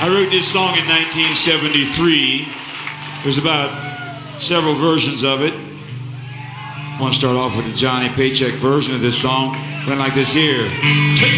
I wrote this song in 1973. There's about several versions of it. I want to start off with the Johnny Paycheck version of this song. Went like this here.